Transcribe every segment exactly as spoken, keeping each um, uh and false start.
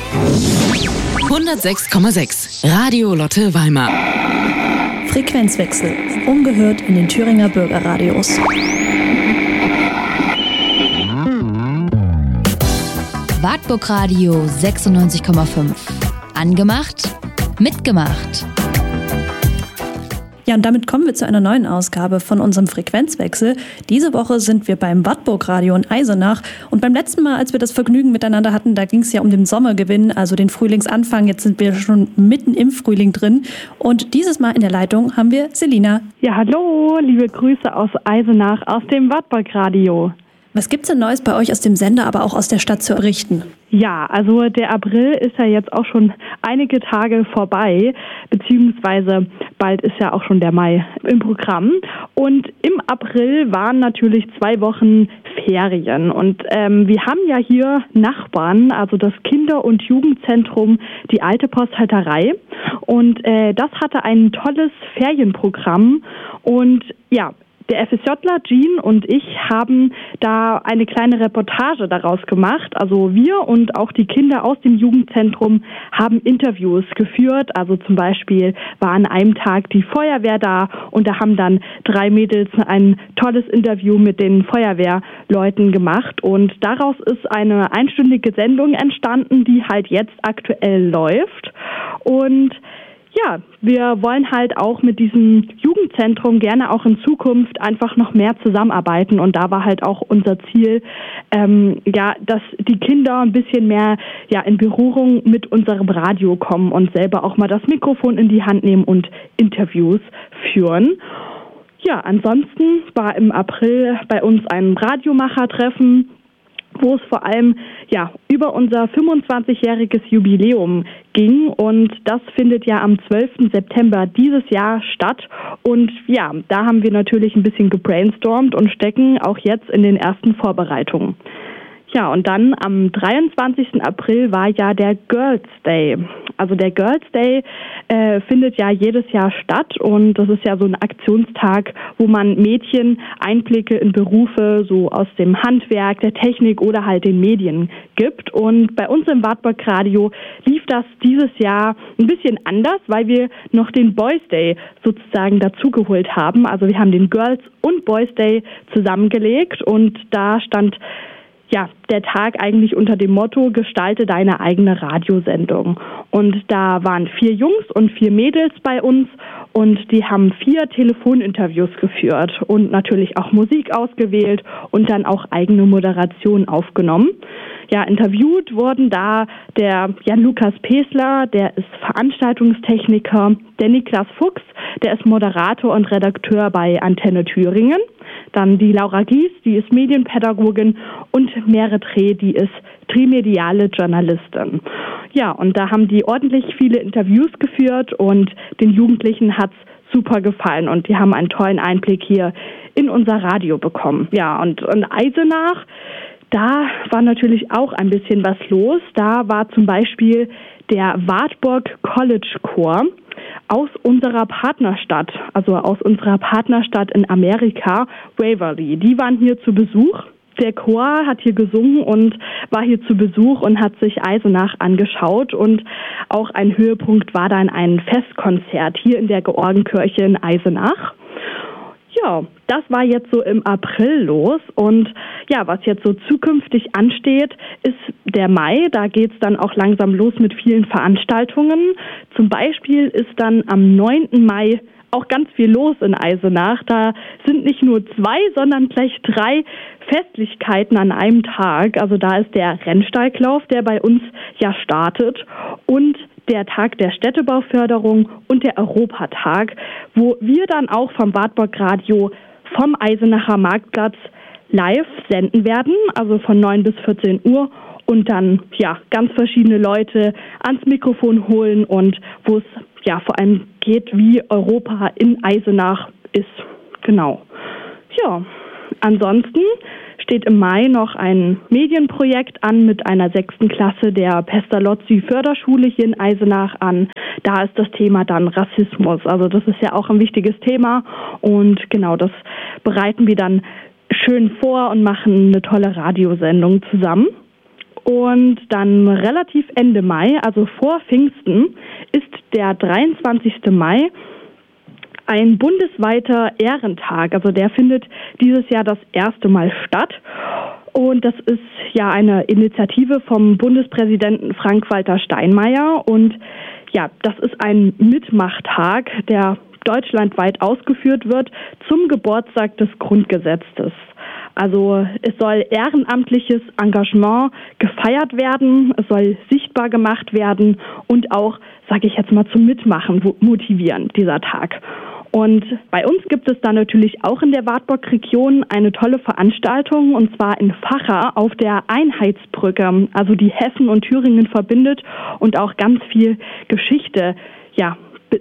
hundertsechs Komma sechs Radio Lotte Weimar. Frequenzwechsel. Ungehört in den Thüringer Bürgerradios. Wartburg Radio sechsundneunzig Komma fünf. Angemacht, mitgemacht. Ja, und damit kommen wir zu einer neuen Ausgabe von unserem Frequenzwechsel. Diese Woche sind wir beim Wartburg Radio in Eisenach. Und beim letzten Mal, als wir das Vergnügen miteinander hatten, da ging es ja um den Sommergewinn, also den Frühlingsanfang. Jetzt sind wir schon mitten im Frühling drin. Und dieses Mal in der Leitung haben wir Selina. Ja, hallo, liebe Grüße aus Eisenach, aus dem Wartburg Radio. Was gibt's denn Neues bei euch aus dem Sender, aber auch aus der Stadt zu berichten? Ja, also der April ist ja jetzt auch schon einige Tage vorbei, beziehungsweise bald ist ja auch schon der Mai im Programm. Und im April waren natürlich zwei Wochen Ferien. Und ähm, wir haben ja hier Nachbarn, also das Kinder- und Jugendzentrum, die Alte Posthalterei. Und äh, das hatte ein tolles Ferienprogramm. Und ja, der FSJler Jean und ich haben da eine kleine Reportage daraus gemacht. Also wir und auch die Kinder aus dem Jugendzentrum haben Interviews geführt. Also zum Beispiel war an einem Tag die Feuerwehr da und da haben dann drei Mädels ein tolles Interview mit den Feuerwehrleuten gemacht. Und daraus ist eine einstündige Sendung entstanden, die halt jetzt aktuell läuft. Und ja, wir wollen halt auch mit diesem Jugendzentrum gerne auch in Zukunft einfach noch mehr zusammenarbeiten und da war halt auch unser Ziel, ähm, ja, dass die Kinder ein bisschen mehr ja in Berührung mit unserem Radio kommen und selber auch mal das Mikrofon in die Hand nehmen und Interviews führen. Ja, ansonsten war im April bei uns ein Radiomacher-Treffen, wo es vor allem ja über unser fünfundzwanzigjähriges Jubiläum ging und das findet ja am zwölften September dieses Jahr statt und ja, da haben wir natürlich ein bisschen gebrainstormt und stecken auch jetzt in den ersten Vorbereitungen. Ja, und dann am dreiundzwanzigsten April war ja der Girls Day. Also der Girls Day äh, findet ja jedes Jahr statt und das ist ja so ein Aktionstag, wo man Mädchen Einblicke in Berufe so aus dem Handwerk, der Technik oder halt den Medien gibt. Und bei uns im Wartburg Radio lief das dieses Jahr ein bisschen anders, weil wir noch den Boys Day sozusagen dazugeholt haben. Also wir haben den Girls und Boys Day zusammengelegt und da stand ja, der Tag eigentlich unter dem Motto, gestalte deine eigene Radiosendung. Und da waren vier Jungs und vier Mädels bei uns und die haben vier Telefoninterviews geführt und natürlich auch Musik ausgewählt und dann auch eigene Moderationen aufgenommen. Ja, interviewt wurden da der Jan-Lukas Pesler, der ist Veranstaltungstechniker, der Niklas Fuchs, der ist Moderator und Redakteur bei Antenne Thüringen. Dann die Laura Gies, die ist Medienpädagogin und Mere Treh, die ist trimediale Journalistin. Ja, und da haben die ordentlich viele Interviews geführt und den Jugendlichen hat's super gefallen und die haben einen tollen Einblick hier in unser Radio bekommen. Ja, und in Eisenach, da war natürlich auch ein bisschen was los. Da war zum Beispiel der Wartburg College Chor aus unserer Partnerstadt, also aus unserer Partnerstadt in Amerika, Waverly. Die waren hier zu Besuch. Der Chor hat hier gesungen und war hier zu Besuch und hat sich Eisenach angeschaut. Und auch ein Höhepunkt war dann ein Festkonzert hier in der Georgenkirche in Eisenach. Ja, das war jetzt so im April los und ja, was jetzt so zukünftig ansteht, ist der Mai. Da geht's dann auch langsam los mit vielen Veranstaltungen. Zum Beispiel ist dann am neunten Mai auch ganz viel los in Eisenach. Da sind nicht nur zwei, sondern gleich drei Festlichkeiten an einem Tag. Also da ist der Rennsteiglauf, der bei uns ja startet und der Tag der Städtebauförderung und der Europatag, wo wir dann auch vom Wartburg Radio vom Eisenacher Marktplatz live senden werden, also von neun bis vierzehn Uhr und dann ja ganz verschiedene Leute ans Mikrofon holen und wo es ja vor allem geht, wie Europa in Eisenach ist. Genau. Ja, ansonsten steht im Mai noch ein Medienprojekt an mit einer sechsten Klasse der Pestalozzi Förderschule hier in Eisenach an. Da ist das Thema dann Rassismus. Also das ist ja auch ein wichtiges Thema und genau das bereiten wir dann schön vor und machen eine tolle Radiosendung zusammen. Und dann relativ Ende Mai, also vor Pfingsten, ist der dreiundzwanzigsten Mai ein bundesweiter Ehrentag. Also der findet dieses Jahr das erste Mal statt. Und das ist ja eine Initiative vom Bundespräsidenten Frank-Walter Steinmeier. Und ja, das ist ein Mitmachtag, der deutschlandweit ausgeführt wird zum Geburtstag des Grundgesetzes. Also es soll ehrenamtliches Engagement gefeiert werden, es soll sichtbar gemacht werden und auch, sage ich jetzt mal, zum Mitmachen motivieren, dieser Tag. Und bei uns gibt es dann natürlich auch in der Wartburg-Region eine tolle Veranstaltung, und zwar in Vacha auf der Einheitsbrücke, also die Hessen und Thüringen verbindet und auch ganz viel Geschichte, ja,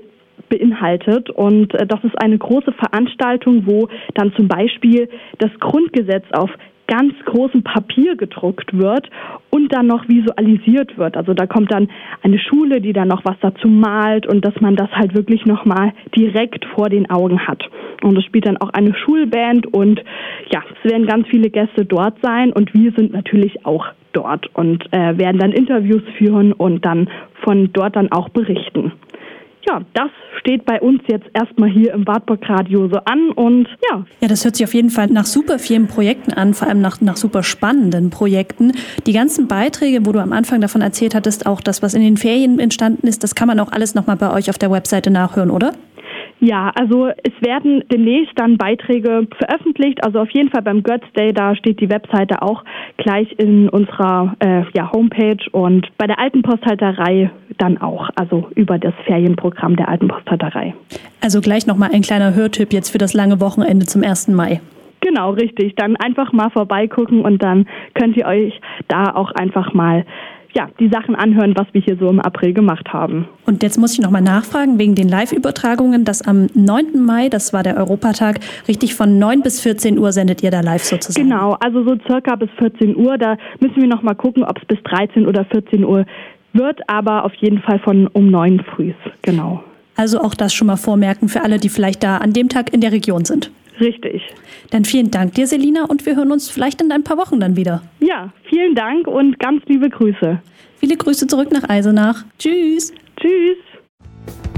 beinhaltet. Und das ist eine große Veranstaltung, wo dann zum Beispiel das Grundgesetz auf ganz großem Papier gedruckt wird und dann noch visualisiert wird. Also da kommt dann eine Schule, die dann noch was dazu malt und dass man das halt wirklich nochmal direkt vor den Augen hat. Und es spielt dann auch eine Schulband und ja, es werden ganz viele Gäste dort sein und wir sind natürlich auch dort und äh, werden dann Interviews führen und dann von dort dann auch berichten. Ja, das steht bei uns jetzt erstmal hier im Wartburg-Radio so an und ja. Ja, das hört sich auf jeden Fall nach super vielen Projekten an, vor allem nach, nach super spannenden Projekten. Die ganzen Beiträge, wo du am Anfang davon erzählt hattest, auch das, was in den Ferien entstanden ist, das kann man auch alles nochmal bei euch auf der Webseite nachhören, oder? Ja, also es werden demnächst dann Beiträge veröffentlicht, also auf jeden Fall beim Götz Day, da steht die Webseite auch gleich in unserer äh, ja, Homepage und bei der Alten Posthalterei dann auch, also über das Ferienprogramm der Alten Posthalterei. Also gleich nochmal ein kleiner Hörtipp jetzt für das lange Wochenende zum ersten Mai. Genau, richtig. Dann einfach mal vorbeigucken und dann könnt ihr euch da auch einfach mal ja, die Sachen anhören, was wir hier so im April gemacht haben. Und jetzt muss ich nochmal nachfragen, wegen den Live-Übertragungen, dass am neunten Mai, das war der Europatag, richtig von neun bis vierzehn Uhr sendet ihr da live sozusagen? Genau, also so circa bis vierzehn Uhr, da müssen wir nochmal gucken, ob es bis dreizehn oder vierzehn Uhr wird, aber auf jeden Fall von um neun früh, genau. Also auch das schon mal vormerken für alle, die vielleicht da an dem Tag in der Region sind. Richtig. Dann vielen Dank dir, Selina, und wir hören uns vielleicht in ein paar Wochen dann wieder. Ja, vielen Dank und ganz liebe Grüße. Viele Grüße zurück nach Eisenach. Tschüss. Tschüss.